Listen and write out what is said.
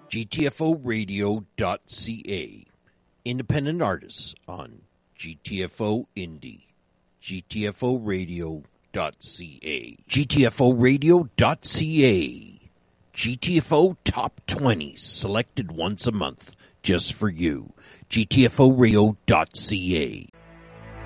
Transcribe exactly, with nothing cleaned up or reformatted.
G T F O radio dot C A. Independent artists on G T F O Indie. G T F O radio dot C A. G T F O radio dot C A. G T F O Top twenty, selected once a month, just for you. G T F O radio dot C A.